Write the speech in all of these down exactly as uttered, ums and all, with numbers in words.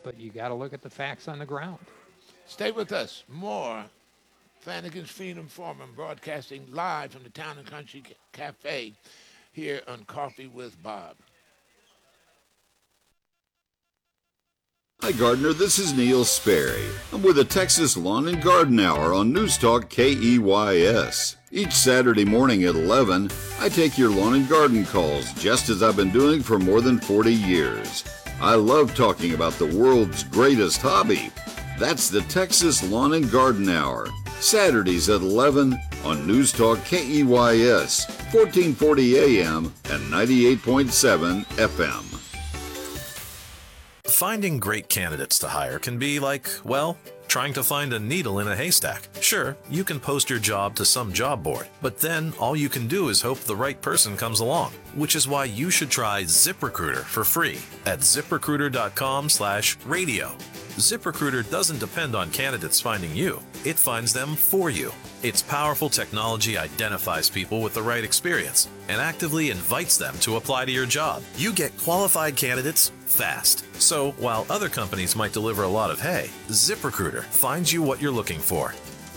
but you got to look at the facts on the ground. Stay with us. More Flanagan's Freedom Forum, broadcasting live from the Town and Country Cafe here on Coffee with Bob. Hi, Gardener. This is Neil Sperry. I'm with the Texas Lawn and Garden Hour on News Talk K E Y S. Each Saturday morning at eleven, I take your lawn and garden calls, just as I've been doing for more than forty years. I love talking about the world's greatest hobby. That's the Texas Lawn and Garden Hour, Saturdays at eleven on News Talk K E Y S, fourteen forty A M and ninety-eight point seven F M. Finding great candidates to hire can be like, well, trying to find a needle in a haystack. Sure, you can post your job to some job board, but then all you can do is hope the right person comes along, which is why you should try ZipRecruiter for free at ZipRecruiter.com slash radio. ZipRecruiter doesn't depend on candidates finding you. It finds them for you. Its powerful technology identifies people with the right experience and actively invites them to apply to your job. You get qualified candidates fast. So while other companies might deliver a lot of hay, ZipRecruiter finds you what you're looking for.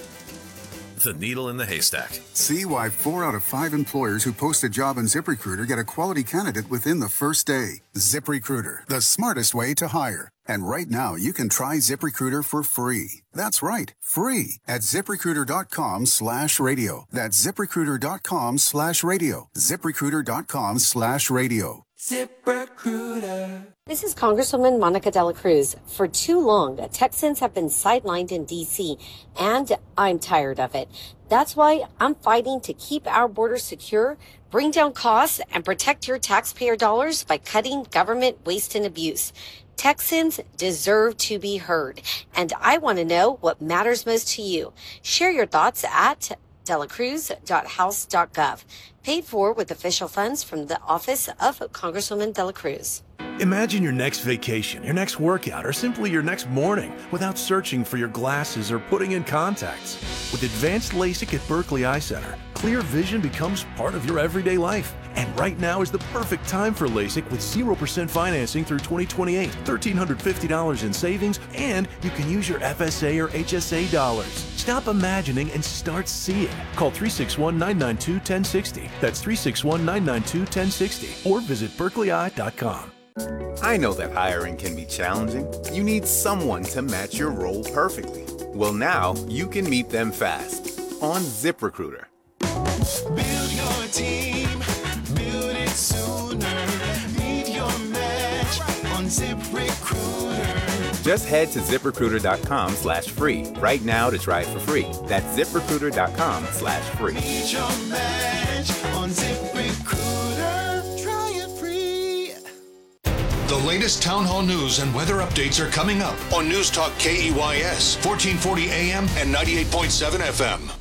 The needle in the haystack. See why four out of five employers who post a job on ZipRecruiter get a quality candidate within the first day. ZipRecruiter, the smartest way to hire. And right now, you can try ZipRecruiter for free. That's right, free at ZipRecruiter.com slash radio. That's ZipRecruiter.com slash radio. ZipRecruiter.com slash radio. ZipRecruiter. This is Congresswoman Monica De La Cruz. For too long, Texans have been sidelined in D C, and I'm tired of it. That's why I'm fighting to keep our borders secure, bring down costs, and protect your taxpayer dollars by cutting government waste and abuse. Texans deserve to be heard, and I want to know what matters most to you. Share your thoughts at delacruz dot house dot gov. Paid for with official funds from the office of Congresswoman De La Cruz. Imagine your next vacation, your next workout, or simply your next morning without searching for your glasses or putting in contacts. With advanced LASIK at Berkeley Eye Center, clear vision becomes part of your everyday life. And right now is the perfect time for LASIK with zero percent financing through twenty twenty-eight, one thousand three hundred fifty dollars in savings, and you can use your F S A or H S A dollars. Stop imagining and start seeing. Call three six one, nine nine two, one zero six zero. That's three six one, nine nine two, one zero six zero. Or visit berkeley eye dot com. I know that hiring can be challenging. You need someone to match your role perfectly. Well, now you can meet them fast on ZipRecruiter. Build your team, build it sooner. Meet your match on ZipRecruiter. Just head to ZipRecruiter.com slash free right now to try it for free. That's ZipRecruiter.com slash free. Meet your match on ZipRecruiter. Try it free. The latest town hall news and weather updates are coming up on News Talk K E Y S, fourteen forty A M and ninety-eight point seven F M.